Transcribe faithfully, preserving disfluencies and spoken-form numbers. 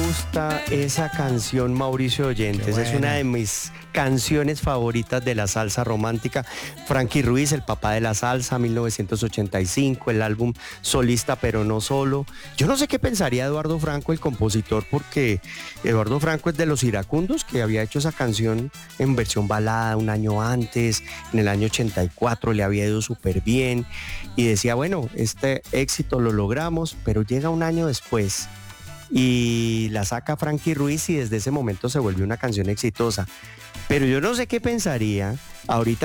gusta esa canción, Mauricio Oyentes. Es una de mis canciones favoritas de la salsa romántica. Frankie Ruiz, el papá de la salsa, mil novecientos ochenta y cinco, el álbum Solista pero no solo. Yo no sé qué pensaría Eduardo Franco, el compositor, porque Eduardo Franco es de los iracundos, que había hecho esa canción en versión balada un año antes, en el año ochenta y cuatro le había ido súper bien, y decía, bueno, este éxito lo logramos, pero llega un año después y la saca Frankie Ruiz y desde ese momento se vuelve una canción exitosa. Pero yo no sé qué pensaría ahorita